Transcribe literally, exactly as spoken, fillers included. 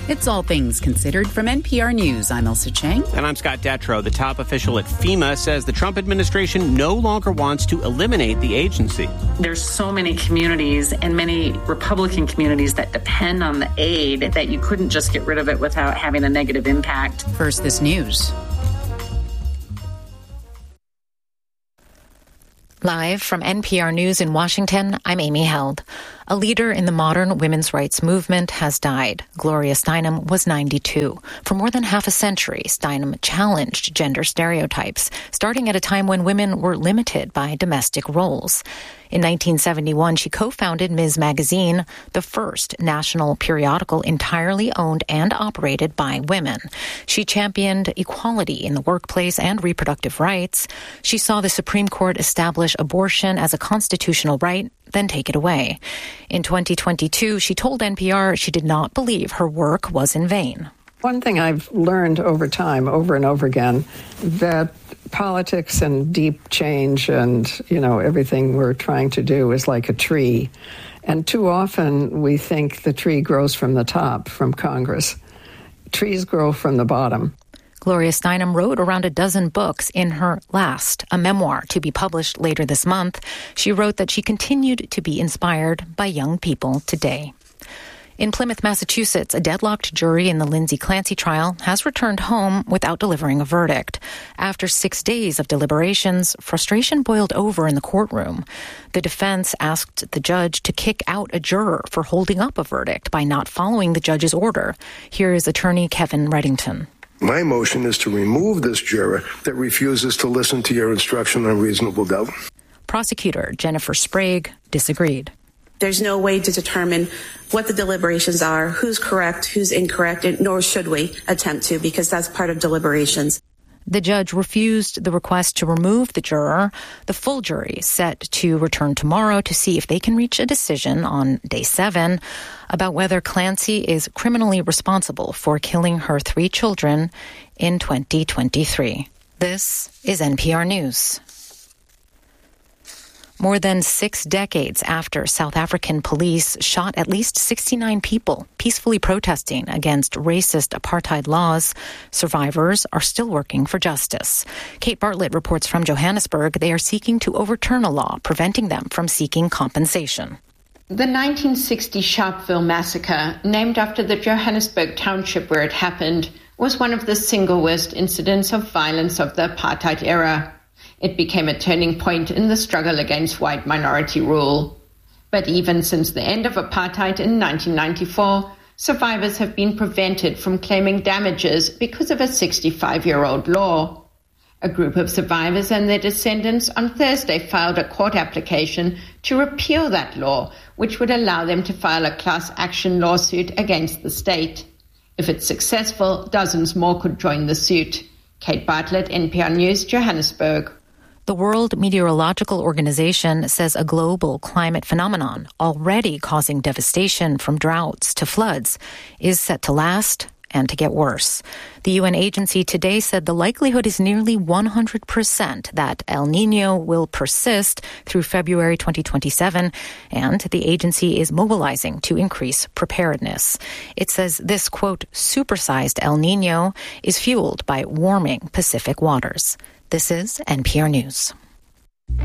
It's All Things Considered from N P R News. I'm Elsa Chang. And I'm Scott Detrow. The top official at FEMA says the Trump administration no longer wants to eliminate the agency. There's so many communities and many Republican communities that depend on the aid that you couldn't just get rid of it without having a negative impact. First, this news. Live from N P R News in Washington, I'm Amy Held. A leader in the modern women's rights movement has died. Gloria Steinem was ninety-two. For more than half a century, Steinem challenged gender stereotypes, starting at a time when women were limited by domestic roles. In nineteen seventy-one, she co-founded Miz Magazine, the first national periodical entirely owned and operated by women. She championed equality in the workplace and reproductive rights. She saw the Supreme Court establish abortion as a constitutional right, then take it away. In twenty twenty-two, she told N P R she did not believe her work was in vain. One thing I've learned over time, over and over again, that politics and deep change and, you know, everything we're trying to do is like a tree. And too often we think the tree grows from the top, from Congress. Trees grow from the bottom. Gloria Steinem wrote around a dozen books in her last, a memoir to be published later this month. She wrote that she continued to be inspired by young people today. In Plymouth, Massachusetts, a deadlocked jury in the Lindsay Clancy trial has returned home without delivering a verdict. After six days of deliberations, frustration boiled over in the courtroom. The defense asked the judge to kick out a juror for holding up a verdict by not following the judge's order. Here is attorney Kevin Reddington. My motion is to remove this juror that refuses to listen to your instruction on reasonable doubt. Prosecutor Jennifer Sprague disagreed. There's no way to determine what the deliberations are, who's correct, who's incorrect, nor should we attempt to, because that's part of deliberations. The judge refused the request to remove the juror. The full jury set to return tomorrow to see if they can reach a decision on day seven about whether Clancy is criminally responsible for killing her three children in twenty twenty-three. This is N P R News. More than six decades after South African police shot at least sixty-nine people peacefully protesting against racist apartheid laws, survivors are still working for justice. Kate Bartlett reports from Johannesburg they are seeking to overturn a law preventing them from seeking compensation. The nineteen sixty Sharpeville massacre, named after the Johannesburg township where it happened, was one of the single worst incidents of violence of the apartheid era. It became a turning point in the struggle against white minority rule. But even since the end of apartheid in nineteen ninety-four, survivors have been prevented from claiming damages because of a sixty-five-year-old law. A group of survivors and their descendants on Thursday filed a court application to repeal that law, which would allow them to file a class action lawsuit against the state. If it's successful, dozens more could join the suit. Kate Bartlett, N P R News, Johannesburg. The World Meteorological Organization says a global climate phenomenon, already causing devastation from droughts to floods, is set to last and to get worse. The U N agency today said the likelihood is nearly one hundred percent that El Niño will persist through February twenty twenty-seven, and the agency is mobilizing to increase preparedness. It says this, quote, supersized El Niño is fueled by warming Pacific waters. This is N P R News.